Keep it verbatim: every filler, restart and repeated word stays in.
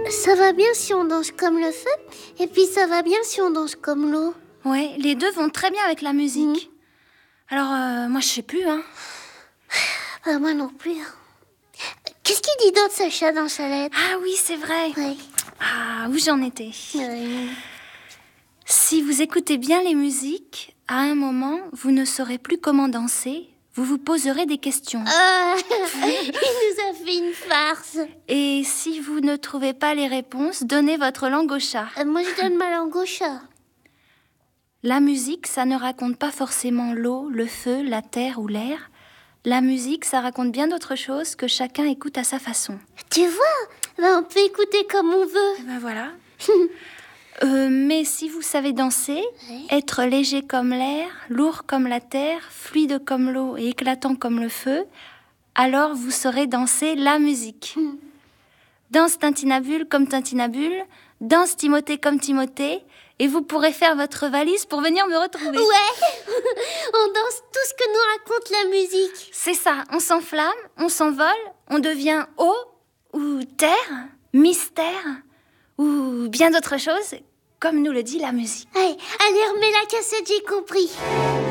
Ça va bien si on danse comme le feu, et puis ça va bien si on danse comme l'eau. Ouais, les deux vont très bien avec la musique. Mmh. Alors, euh, moi, je sais plus, hein. Bah, moi non plus. Qu'est-ce qu'il dit d'autre, Sacha, dans sa lettre? Ah oui, c'est vrai. Ouais. Ah, où j'en étais? Ouais. Si vous écoutez bien les musiques, à un moment, vous ne saurez plus comment danser. Vous vous poserez des questions. Ah, il nous a fait une farce. Et si vous ne trouvez pas les réponses, donnez votre langue au chat. Euh, moi, je donne ma langue au chat. La musique, ça ne raconte pas forcément l'eau, le feu, la terre ou l'air. La musique, ça raconte bien d'autres choses que chacun écoute à sa façon. Tu vois, ben, on peut écouter comme on veut. Ben voilà. euh, mais si vous savez danser, ouais. être léger comme l'air, lourd comme la terre, fluide comme l'eau et éclatant comme le feu, alors vous saurez danser la musique. Mm. Danse Tintinabule comme Tintinabule, danse Timothée comme Timothée, et vous pourrez faire votre valise pour venir me retrouver. Ouais, on danse tout ce que nous raconte la musique. C'est ça, on s'enflamme, on s'envole, on devient eau ou terre, mystère ou bien d'autres choses, comme nous le dit la musique. Allez, allez, remets la cassette, j'ai compris.